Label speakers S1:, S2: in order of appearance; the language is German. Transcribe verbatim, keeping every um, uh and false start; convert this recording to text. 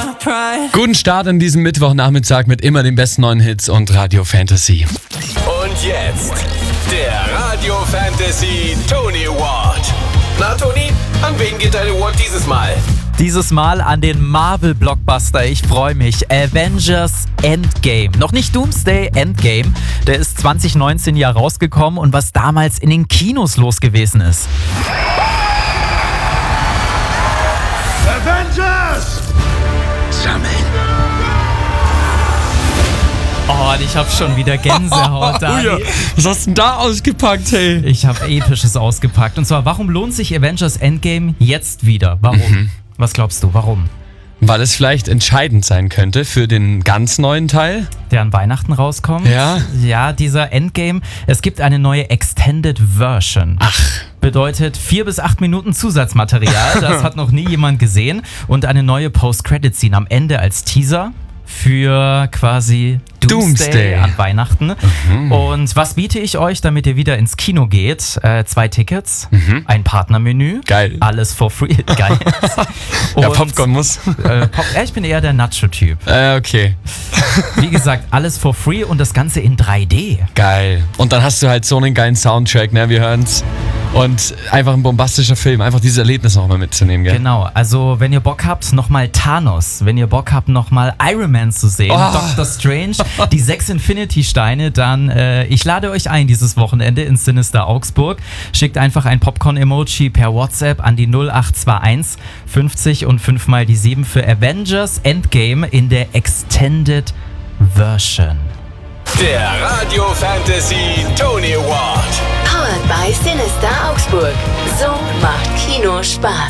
S1: Guten Start an diesem Mittwochnachmittag mit immer den besten neuen Hits und Radio Fantasy.
S2: Und jetzt der Radio Fantasy Tony Award. Na Toni, an wen geht dein Award dieses Mal?
S3: Dieses Mal an den Marvel-Blockbuster. Ich freue mich. Avengers Endgame. Noch nicht Doomsday, Endgame. Der ist zwanzig neunzehn ja rausgekommen und was damals in den Kinos los gewesen ist.
S4: Avengers!
S1: Sammeln.
S3: Oh, und ich habe schon wieder Gänsehaut.
S1: Oh ja. Was hast du denn da ausgepackt, hey?
S3: Ich habe Episches ausgepackt. Und zwar, warum lohnt sich Avengers Endgame jetzt wieder? Warum? Mhm. Was glaubst du, warum?
S1: Weil es vielleicht entscheidend sein könnte für den ganz neuen Teil.
S3: Der an Weihnachten rauskommt.
S1: Ja.
S3: Ja, dieser Endgame. Es gibt eine neue Extended Version.
S1: Ach.
S3: Bedeutet vier bis acht Minuten Zusatzmaterial. Das hat noch nie jemand gesehen. Und eine neue Post-Credit-Scene am Ende als Teaser für quasi Doomsday, Doomsday. an Weihnachten. Mhm. Und was biete ich euch, damit ihr wieder ins Kino geht? Äh, zwei Tickets, mhm. ein Partnermenü.
S1: Geil.
S3: Alles for free. Geil.
S1: Ja, Popcorn muss.
S3: Äh, Pop- äh, ich bin eher der Nacho-Typ.
S1: Äh, okay.
S3: Wie gesagt, alles for free und das Ganze in drei D.
S1: Geil. Und dann hast du halt so einen geilen Soundtrack, ne? Wir hören's. Und einfach ein bombastischer Film, einfach dieses Erlebnis nochmal mitzunehmen, gell?
S3: Genau, also wenn ihr Bock habt, nochmal Thanos, wenn ihr Bock habt, nochmal Iron Man zu sehen,
S1: oh.
S3: Doctor Strange, die sechs Infinity-Steine, dann äh, ich lade euch ein dieses Wochenende ins Sinister Augsburg. Schickt einfach ein Popcorn-Emoji per WhatsApp an die null acht zwei eins fünfzig und fünf mal die sieben für Avengers Endgame in der Extended Version.
S2: Der Radio Fantasy Tony Award.
S5: Powered by Sinister Augsburg. So macht Kino Spaß.